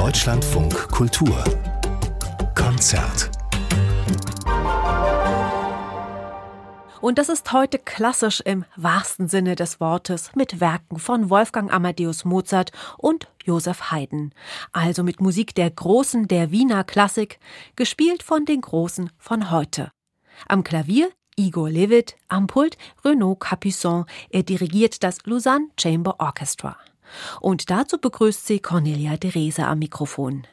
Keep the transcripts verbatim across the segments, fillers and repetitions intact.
Deutschlandfunk Kultur Konzert. Und das ist heute klassisch im wahrsten Sinne des Wortes mit Werken von Wolfgang Amadeus Mozart und Joseph Haydn. Also mit Musik der Großen der Wiener Klassik, gespielt von den Großen von heute. Am Klavier Igor Levit, am Pult Renaud Capuçon. Er dirigiert das Lausanne Chamber Orchestra. Und dazu begrüßt sie Cornelia Derese am Mikrofon.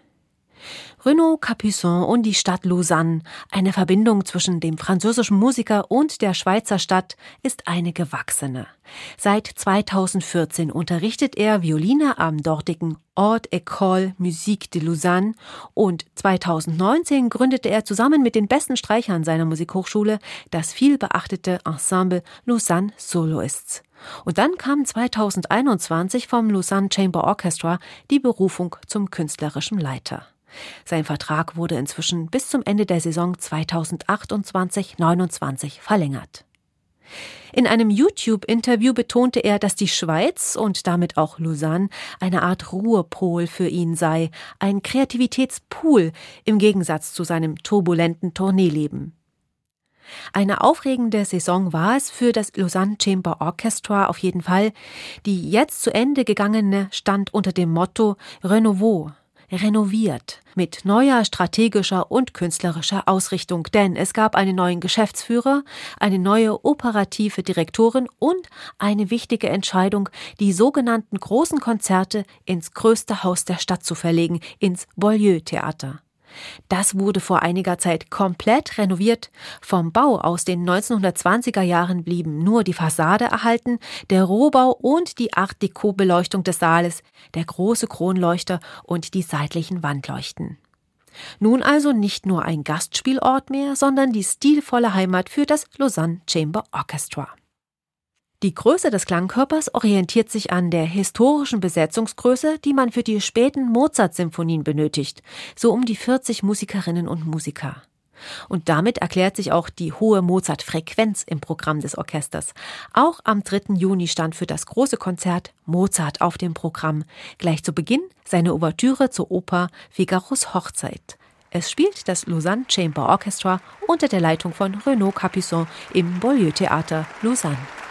Renaud Capuçon und die Stadt Lausanne, eine Verbindung zwischen dem französischen Musiker und der Schweizer Stadt, ist eine gewachsene. Seit zweitausendvierzehn unterrichtet er Violine am dortigen Haute École Musique de Lausanne und zweitausendneunzehn gründete er zusammen mit den besten Streichern seiner Musikhochschule das vielbeachtete Ensemble Lausanne Soloists. Und dann kam zweitausendeinundzwanzig vom Lausanne Chamber Orchestra die Berufung zum künstlerischen Leiter. Sein Vertrag wurde inzwischen bis zum Ende der Saison zweitausendachtundzwanzig neunundzwanzig verlängert. In einem YouTube-Interview betonte er, dass die Schweiz und damit auch Lausanne eine Art Ruhepol für ihn sei, ein Kreativitätspool im Gegensatz zu seinem turbulenten Tourneeleben. Eine aufregende Saison war es für das Lausanne Chamber Orchestra auf jeden Fall. Die jetzt zu Ende gegangene stand unter dem Motto Renouveau, renoviert, mit neuer strategischer und künstlerischer Ausrichtung. Denn es gab einen neuen Geschäftsführer, eine neue operative Direktorin und eine wichtige Entscheidung, die sogenannten großen Konzerte ins größte Haus der Stadt zu verlegen, ins Beaulieu-Theater. Das wurde vor einiger Zeit komplett renoviert. Vom Bau aus den neunzehnhundertzwanziger Jahren blieben nur die Fassade erhalten, der Rohbau und die Art-Déco-Beleuchtung des Saales, der große Kronleuchter und die seitlichen Wandleuchten. Nun also nicht nur ein Gastspielort mehr, sondern die stilvolle Heimat für das Lausanne Chamber Orchestra. Die Größe des Klangkörpers orientiert sich an der historischen Besetzungsgröße, die man für die späten Mozart-Symphonien benötigt, so um die vierzig Musikerinnen und Musiker. Und damit erklärt sich auch die hohe Mozart-Frequenz im Programm des Orchesters. Auch am dritten Juni stand für das große Konzert Mozart auf dem Programm. Gleich zu Beginn seine Ouvertüre zur Oper Figaros Hochzeit. Es spielt das Lausanne Chamber Orchestra unter der Leitung von Renaud Capuçon im Beaulieu-Theater Lausanne.